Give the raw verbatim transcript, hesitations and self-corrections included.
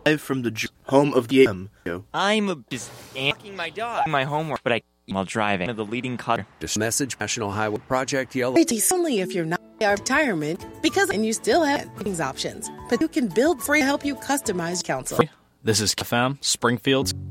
Live from the j- home of the A M. I'm a busy walking my dog. My homework, but I while driving. The leading car. This message, National Highway Project Yellow. It's only if you're not our retirement because and you still have things options, but you can build free help you customize counsel. This is K F M Springfield's